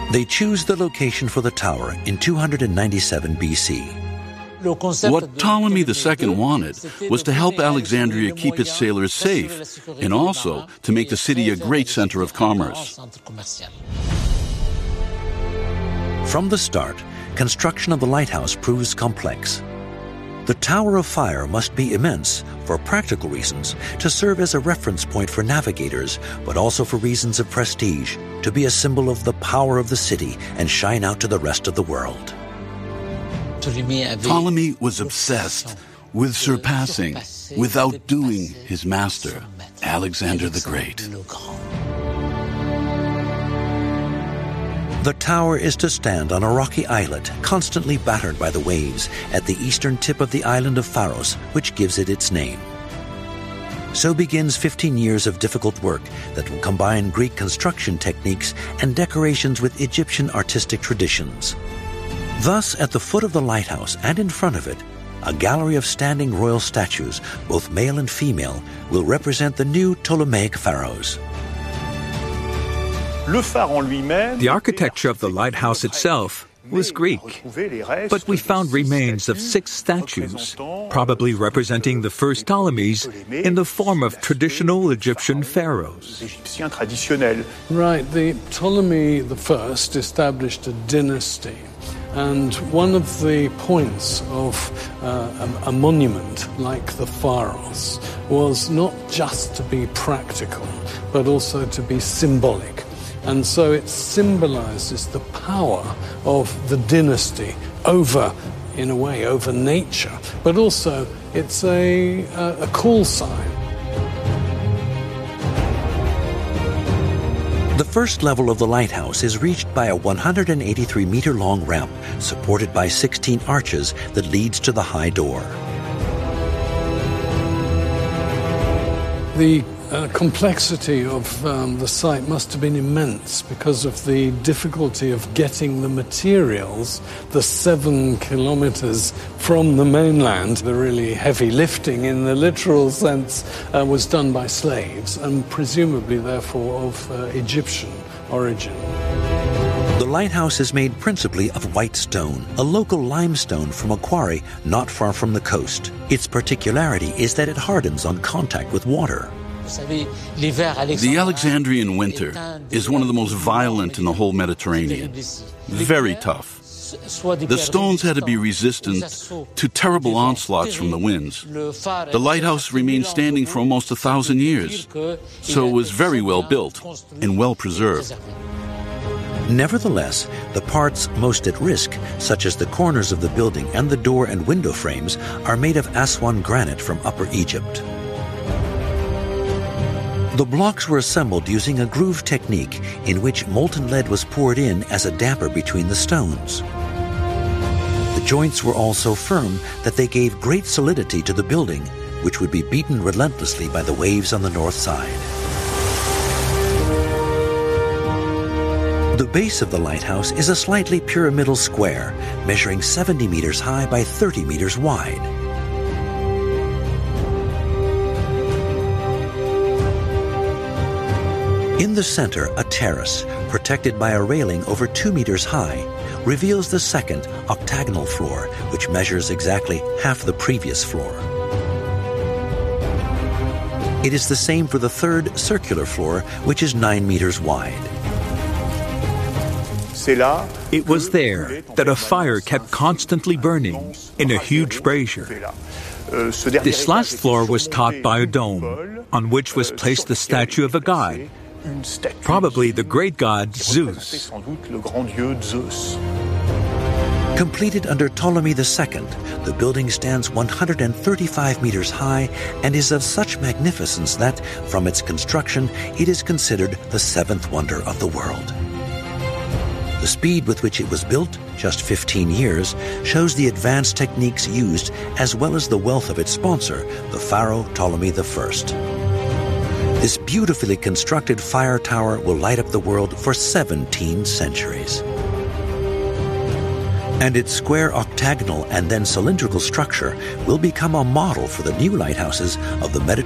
They choose the location for the tower in 297 BC. What Ptolemy II wanted was to help Alexandria keep its sailors safe and also to make the city a great center of commerce. From the start, construction of the lighthouse proves complex. The Tower of Fire must be immense for practical reasons, to serve as a reference point for navigators, but also for reasons of prestige, to be a symbol of the power of the city and shine out to the rest of the world. Ptolemy was obsessed with surpassing, with outdoing his master, Alexander the Great. The tower is to stand on a rocky islet, constantly battered by the waves, at the eastern tip of the island of Pharos, which gives it its name. So begins 15 years of difficult work that will combine Greek construction techniques and decorations with Egyptian artistic traditions. Thus, at the foot of the lighthouse and in front of it, a gallery of standing royal statues, both male and female, will represent the new Ptolemaic pharaohs. The architecture of the lighthouse itself was Greek, but we found remains of 6 statues, probably representing the first Ptolemies in the form of traditional Egyptian pharaohs. Right, the Ptolemy I established a dynasty. And one of the points of a monument like the Pharos was not just to be practical, but also to be symbolic. And so it symbolizes the power of the dynasty over, in a way, over nature. But also it's a call sign. The first level of the lighthouse is reached by a 183-meter-long ramp supported by 16 arches that leads to the high door. The complexity of the site must have been immense because of the difficulty of getting the materials, the 7 kilometers from the mainland. The really heavy lifting in the literal sense was done by slaves and presumably therefore of Egyptian origin. The lighthouse is made principally of white stone, a local limestone from a quarry not far from the coast. Its particularity is that it hardens on contact with water. The Alexandrian winter is one of the most violent in the whole Mediterranean. Very tough. The stones had to be resistant to terrible onslaughts from the winds. The lighthouse remained standing for almost 1,000 years, so it was very well built and well preserved. Nevertheless, the parts most at risk, such as the corners of the building and the door and window frames, are made of Aswan granite from Upper Egypt. The blocks were assembled using a groove technique in which molten lead was poured in as a damper between the stones. The joints were all so firm that they gave great solidity to the building, which would be beaten relentlessly by the waves on the north side. The base of the lighthouse is a slightly pyramidal square, measuring 70 meters high by 30 meters wide. In the center, a terrace, protected by a railing over 2 meters high, reveals the second, octagonal floor, which measures exactly half the previous floor. It is the same for the third, circular floor, which is 9 meters wide. It was there that a fire kept constantly burning in a huge brazier. This last floor was topped by a dome, on which was placed the statue of a god, probably the great god Zeus. Completed under Ptolemy II, the building stands 135 meters high and is of such magnificence that, from its construction, it is considered the 7th wonder of the world. The speed with which it was built, just 15 years, shows the advanced techniques used as well as the wealth of its sponsor, the pharaoh Ptolemy I. This beautifully constructed fire tower will light up the world for 17 centuries. And its square octagonal and then cylindrical structure will become a model for the new lighthouses of the Mediterranean